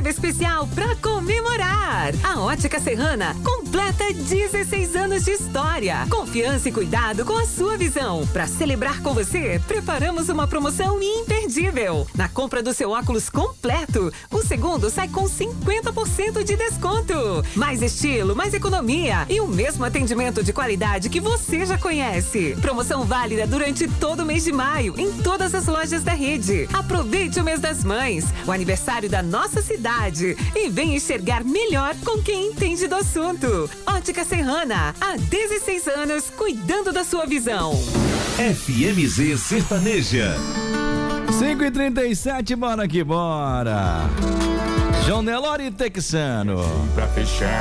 oferta especial para comemorar. A Ótica Serrana completa 16 anos de história. Confiança e cuidado com a sua visão. Para celebrar com você, preparamos uma promoção imperdível. Na compra do seu óculos completo, o segundo sai com 50% de desconto. Mais estilo, mais economia e o mesmo atendimento de qualidade que você já conhece. Promoção válida durante todo o mês de maio em todas as lojas da rede. Aproveite o mês das mães, o aniversário da nossa cidade e venha enxergar melhor com quem entende do assunto. Ótica Serrana, há 16 anos cuidando da sua visão. FMZ Sertaneja. 5h37, bora que bora. João Nelore Texano. Pra fechar.